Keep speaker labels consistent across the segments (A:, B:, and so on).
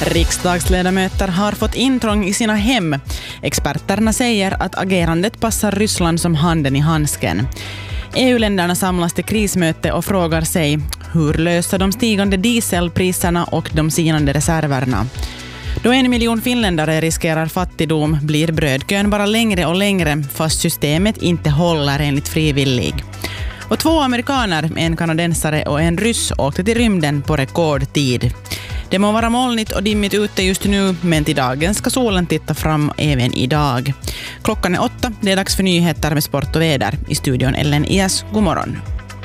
A: Riksdagsledamöter har fått intrång i sina hem. Experterna säger att agerandet passar Ryssland som handen i handsken. EU-länderna samlas till krismöte och frågar sig hur löser de stigande dieselpriserna och de sinande reserverna. Då 1 miljon finländare riskerar fattigdom blir brödkön bara längre och längre fast systemet inte håller enligt frivillig. Och 2 amerikaner, en kanadensare och en ryss åkte till rymden på rekordtid. Det må vara molnigt och dimmigt ute just nu, men till dagen ska solen titta fram även idag. Klockan är 8, det är dags för nyheter med sport och väder. I studion Ellen Ias, god morgon.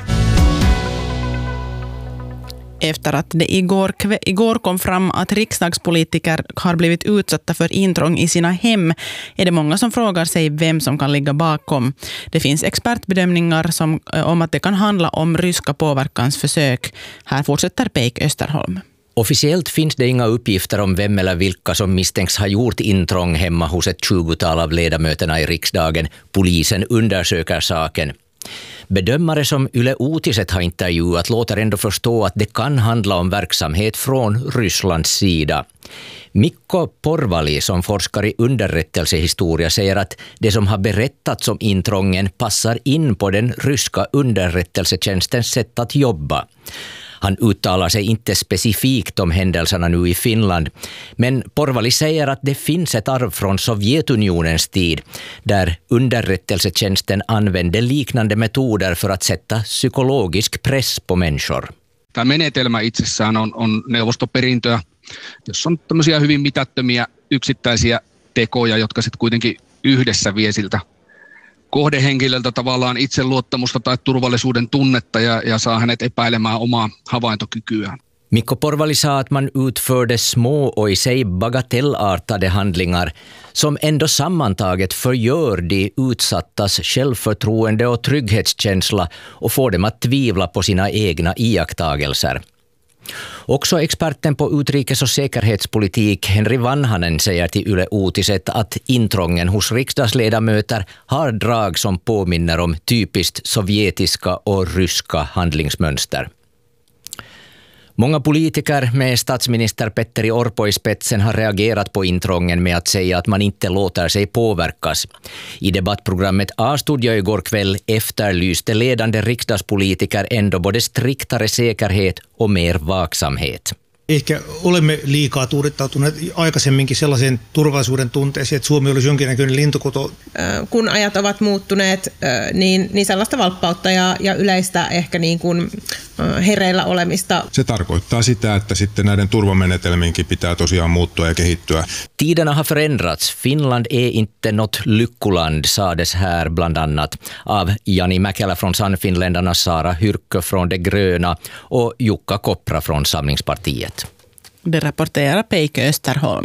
A: Efter att det igår kom fram att riksdagspolitiker har blivit utsatta för intrång i sina hem är det många som frågar sig vem som kan ligga bakom. Det finns expertbedömningar om att det kan handla om ryska påverkansförsök. Här fortsätter Peik Österholm.
B: Officiellt finns det inga uppgifter om vem eller vilka som misstänks ha gjort intrång hemma hos ett 20-tal av ledamöterna i riksdagen. Polisen undersöker saken. Bedömare som Yle Uutiset har intervjuat låter ändå förstå att det kan handla om verksamhet från Rysslands sida. Mikko Porvali som forskar i underrättelsehistoria säger att det som har berättats om intrången passar in på den ryska underrättelsetjänstens sätt att jobba. Han uttalar sig inte specifikt om händelserna nu i Finland, men Porvali säger att det finns ett arv från Sovjetunionens tid där underrättelsetjänsten använde liknande metoder för att sätta psykologisk press på människor.
C: Tämä menetelmä itsessään on neuvostoperintöä, jossa on tämmöisiä hyvin mitättömiä yksittäisiä tekoja, jotka sitten kuitenkin yhdessä vie siltä kohdehenkilöltä tavallaan itseluottamusta tai turvallisuuden tunnetta ja saa hänet epäilemään omaa havaintokykyään.
B: Mikko Porvali sa att man utförde små och i sig bagatellartade handlingar som ändå sammantaget förgör de utsattas självförtroende och trygghetskänsla och får dem att tvivla på sina egna iakttagelser. Också experten på utrikes- och säkerhetspolitik Henri Vanhanen säger till Yle Uutiset att intrången hos riksdagsledamöter har drag som påminner om typiskt sovjetiska och ryska handlingsmönster. Många politiker med statsminister Petteri Orpo i spetsen har reagerat på intrången med att säga att man inte låter sig påverkas. I debattprogrammet A-studio igår kväll efterlyste ledande riksdagspolitiker ändå både striktare säkerhet och mer vaksamhet.
D: Ehkä olemme liikaa tuudittautuneet aikaisemminkin sellaiseen turvallisuuden tunteeseen, että Suomi olisi jonkinnäköinen lintukoto.
E: Kun ajat ovat muuttuneet, niin sellaista valppautta ja yleistä ehkä niin kuin hereillä olemista.
F: Se tarkoittaa sitä, että sitten näiden turvamenetelmiinkin pitää tosiaan muuttua ja kehittyä.
B: Tiderna har förändrats. Finland är inte något lyckoland, sades här bland annat av Jani Mäkelä från Sannfinländarna, Sara Hyrkkö från De Gröna och Jukka Kopra från Samlingspartiet.
A: Det rapporterar Peik Österholm.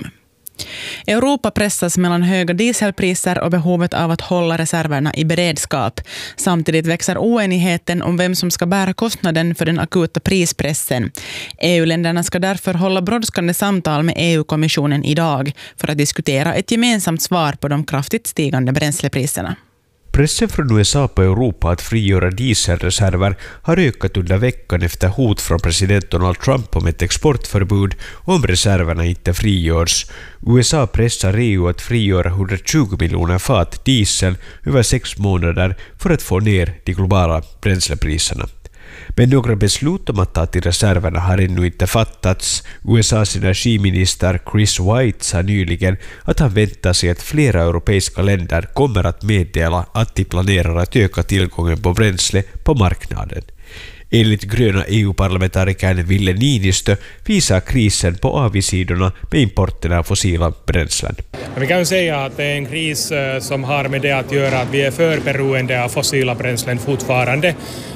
A: Europa pressas mellan höga dieselpriser och behovet av att hålla reserverna i beredskap. Samtidigt växer oenigheten om vem som ska bära kostnaden för den akuta prispressen. EU-länderna ska därför hålla brådskande samtal med EU-kommissionen idag för att diskutera ett gemensamt svar på de kraftigt stigande bränslepriserna.
G: Pressen från USA på Europa att frigöra dieselreserver har ökat under veckan efter hot från president Donald Trump om ett exportförbud om reserverna inte frigörs. USA pressar EU att frigöra 120 miljoner fat diesel över 6 månader för att få ner de globala bränslepriserna. Men några beslut om att ta till reserverna har ännu inte fattats. USAs energiminister Chris White sa nyligen att han väntar sig att flera europeiska länder kommer att meddela att de planerar att öka tillgången på bränsle på marknaden. Enligt gröna EU-parlamentarikern Ville Niinistö visar krisen på avigsidorna med importen av fossila bränslen.
H: Vi kan ju säga att det är en kris som har med det att göra att vi är för beroende av fossila bränslen fortfarande.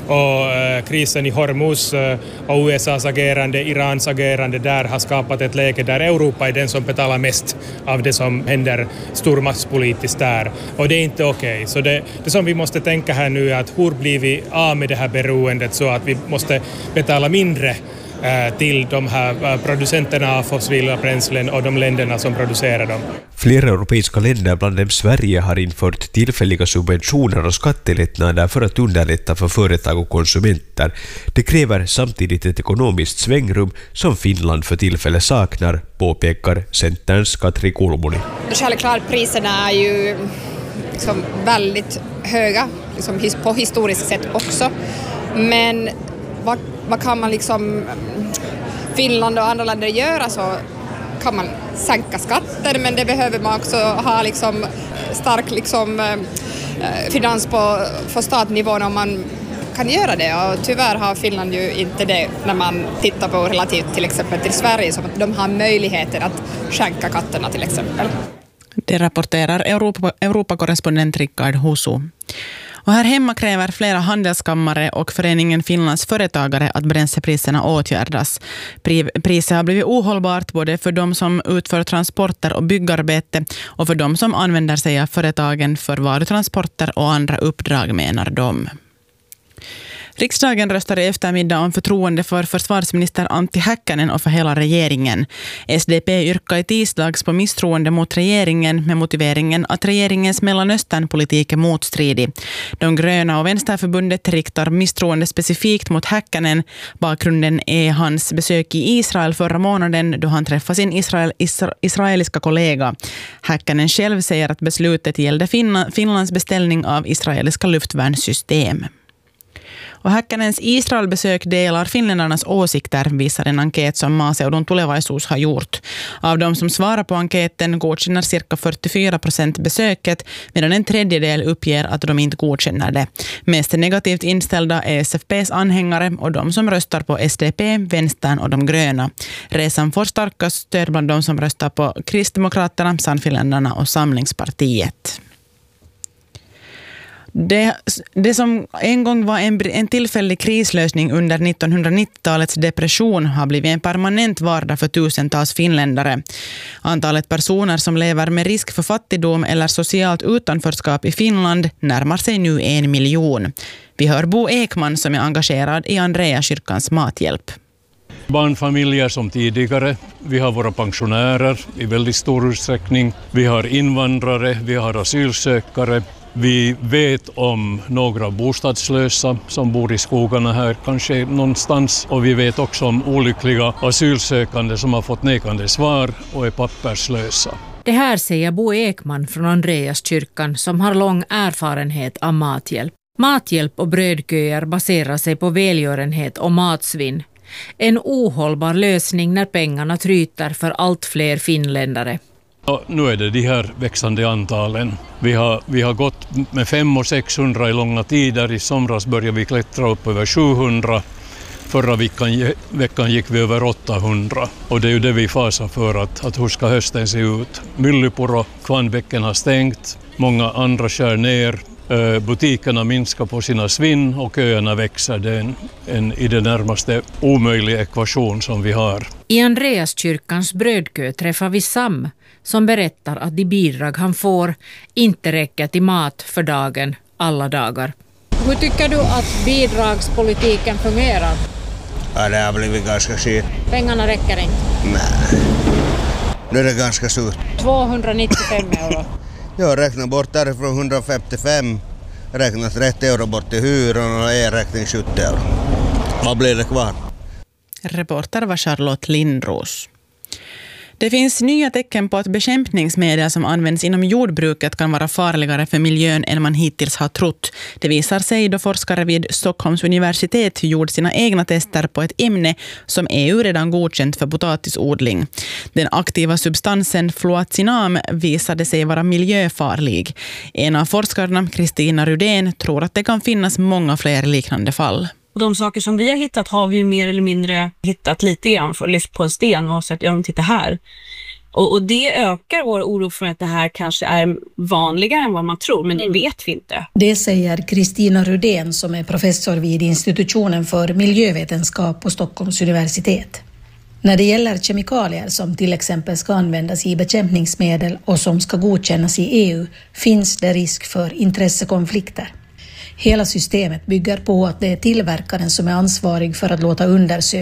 H: Och krisen i Hormuz och USAs agerande, Irans agerande där har skapat ett läge där Europa är den som betalar mest av det som händer stormaktspolitiskt där. Och det är inte okej. Så det som vi måste tänka här nu är att hur blir vi av med det här beroendet så att vi måste betala mindre till de här producenterna av fossila bränslen och de länderna som producerar dem.
G: Flera europeiska länder, bland dem Sverige, har infört tillfälliga subventioner och skattelättnader för att underlätta för företag och konsumenter. Det kräver samtidigt ett ekonomiskt svängrum som Finland för tillfället saknar, påpekar Centerns Katri Kulmuni.
I: Självklart priserna är ju liksom väldigt höga liksom på historiskt sätt också. Men vad kan man liksom Finland och andra länder göra, så kan man sänka skatter, men det behöver man också ha liksom stark liksom finans på statnivån om man kan göra det, och tyvärr har Finland ju inte det när man tittar på relativt till exempel till Sverige, som att de har möjligheter att skänka skatterna till exempel.
A: Det rapporterar Europakorrespondent Rickard Husu. Och här hemma kräver flera handelskammare och föreningen Finlands företagare att bränslepriserna åtgärdas. Priset har blivit ohållbart både för de som utför transporter och byggarbete och för de som använder sig av företagen för varutransporter och andra uppdrag, menar de. Riksdagen röstar i eftermiddag om förtroende för försvarsminister Antti Häkkänen och för hela regeringen. SDP yrkar i tisdags på misstroende mot regeringen med motiveringen att regeringens Mellanösternpolitik är motstridig. De gröna och Vänsterförbundet riktar misstroende specifikt mot Häkkänen. Bakgrunden är hans besök i Israel förra månaden då han träffade sin israeliska kollega. Häkkänen själv säger att beslutet gällde Finlands beställning av israeliska luftvärnssystem. Och Häkkänens Israelbesök delar finländarnas åsikter, visar en enkät som Maaseudun Tulevaisuus har gjort. Av de som svarar på enkäten godkänner cirka 44% besöket, medan en tredjedel uppger att de inte godkänner det. Mest negativt inställda är SFPs anhängare och de som röstar på SDP, Vänstern och de gröna. Resan får starkast stöd bland de som röstar på Kristdemokraterna, Sannfinländarna och Samlingspartiet. Det som en gång var en tillfällig krislösning under 1990-talets depression har blivit en permanent vardag för tusentals finländare. Antalet personer som lever med risk för fattigdom eller socialt utanförskap i Finland närmar sig nu 1 miljon. Vi hör Bo Ekman som är engagerad i Andreaskyrkans mathjälp.
J: Barnfamiljer som tidigare, vi har våra pensionärer i väldigt stor utsträckning, vi har invandrare, vi har asylsökare. Vi vet om några bostadslösa som bor i skogarna här kanske någonstans, och vi vet också om olyckliga asylsökande som har fått nekande svar och är papperslösa.
K: Det här säger Bo Ekman från Andreaskyrkan som har lång erfarenhet av mathjälp. Mathjälp och brödköer baserar sig på välgörenhet och matsvinn. En ohållbar lösning när pengarna tryter för allt fler finländare.
J: Ja, nu är det de här växande antalen. Vi har gått med 500 och 600 i långa tider. I somras började vi klättra upp över 700. Förra veckan gick vi över 800. Och det är ju det vi fasar för, att hur ska hösten se ut. Myllypuro, Kvarnbäcken har stängt. Många andra skär ner. Butikerna minskar på sina svinn och köerna växer. Det är en i det närmaste omöjlig ekvation som vi har.
K: I Andreaskyrkans brödkö träffar vi Sam som berättar att de bidrag han får inte räcker till mat för dagen alla dagar.
L: Hur tycker du att bidragspolitiken fungerar?
M: Ja, det har blivit ganska skit.
L: Pengarna räcker inte?
M: Nej, nu är det ganska surt.
L: 295 euro.
M: Jag räknar bort därifrån 155, räknar 30 euro bort till hyran och e-räkning 70 euro. Vad blir det kvar?
A: Reporter var Charlotte Lindros. Det finns nya tecken på att bekämpningsmedel som används inom jordbruket kan vara farligare för miljön än man hittills har trott. Det visar sig då forskare vid Stockholms universitet gjort sina egna tester på ett ämne som EU redan godkänt för potatisodling. Den aktiva substansen fluocinam visade sig vara miljöfarlig. En av forskarna, Kristina Rudén, tror att det kan finnas många fler liknande fall.
N: Och de saker som vi har hittat har vi mer eller mindre hittat lite grann för lyft på en sten och sett, ja, titta här. Och det ökar vår oro för att det här kanske är vanligare än vad man tror, men det vet vi inte.
O: Det säger Kristina Rudén som är professor vid institutionen för miljövetenskap på Stockholms universitet. När det gäller kemikalier som till exempel ska användas i bekämpningsmedel och som ska godkännas i EU finns det risk för intressekonflikter. Hela systemet bygger på att det är tillverkaren som är ansvarig för att låta undersöka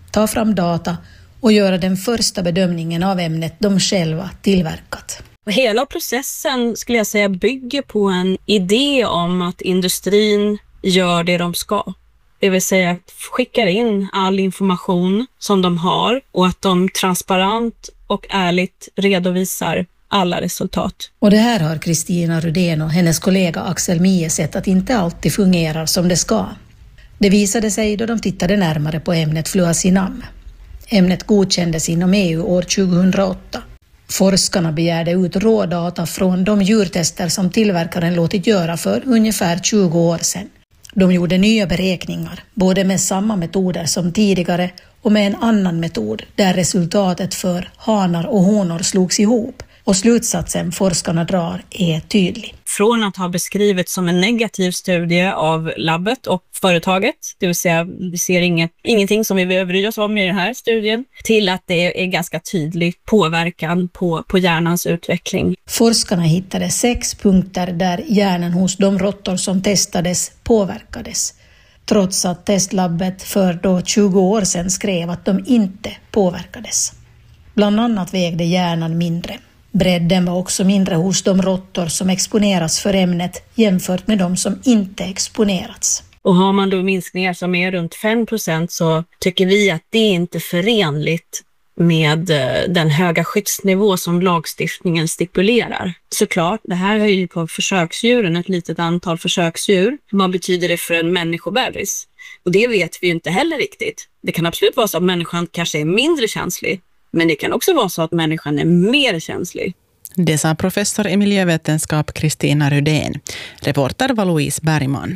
O: ta fram data och göra den första bedömningen av ämnet de själva tillverkat.
N: Hela processen skulle jag säga bygger på en idé om att industrin gör det de ska. Det vill säga att skickar in all information som de har och att de transparent och ärligt redovisar alla resultat.
O: Och det här har Kristina Rudén och hennes kollega Axel Mie sett att inte alltid fungerar som det ska. Det visade sig då de tittade närmare på ämnet fluazinam. Ämnet godkändes inom EU år 2008. Forskarna begärde ut rådata från de djurtester som tillverkaren låtit göra för ungefär 20 år sedan. De gjorde nya beräkningar, både med samma metoder som tidigare och med en annan metod där resultatet för hanar och honor slogs ihop. Och slutsatsen forskarna drar är tydlig.
N: Från att ha beskrivits som en negativ studie av labbet och företaget, det vill säga vi ser ingenting som vi behöver bry oss om i den här studien, till att det är ganska tydlig påverkan på hjärnans utveckling.
O: Forskarna hittade 6 punkter där hjärnan hos de råttor som testades påverkades, trots att testlabbet för då 20 år sedan skrev att de inte påverkades. Bland annat vägde hjärnan mindre. Bredden var också mindre hos de råttor som exponerats för ämnet jämfört med de som inte exponerats.
N: Och har man då minskningar som är runt 5% så tycker vi att det inte är förenligt med den höga skyddsnivå som lagstiftningen stipulerar. Såklart, det här är ju på försöksdjuren, ett litet antal försöksdjur. Vad betyder det för en människobebis? Och det vet vi ju inte heller riktigt. Det kan absolut vara så att människan kanske är mindre känslig. Men det kan också vara så att människan är mer känslig.
A: Det sa professor i miljövetenskap Kristina Rudén. Reporter var Louise Bergman.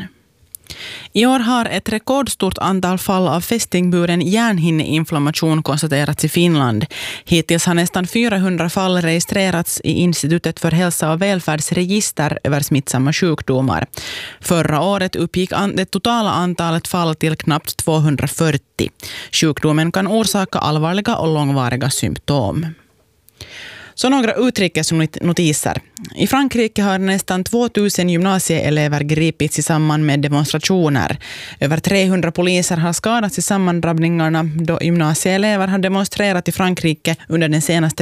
A: I år har ett rekordstort antal fall av fästingburen hjärnhinneinflammation konstaterats i Finland. Hittills har nästan 400 fall registrerats i Institutet för hälsa- och välfärdsregister över smittsamma sjukdomar. Förra året uppgick det totala antalet fall till knappt 240. Sjukdomen kan orsaka allvarliga och långvariga symptom. Så några utrikesnotiser. I Frankrike har nästan 2000 gymnasieelever gripits i samband med demonstrationer. Över 300 poliser har skadats i sammandrabbningarna då gymnasieelever har demonstrerat i Frankrike under den senaste